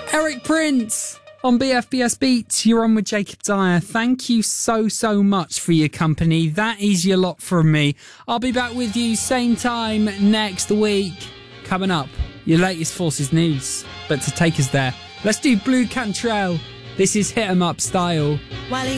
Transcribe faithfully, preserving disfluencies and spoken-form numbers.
Eric Prince on B F B S Beats. You're on with Jacob Dyer. Thank you so, so much for your company. That is your lot from me. I'll be back with you same time next week. Coming up, your latest Forces news. But to take us there, let's do Blue Cantrell. This is Hit 'em Up Style. While he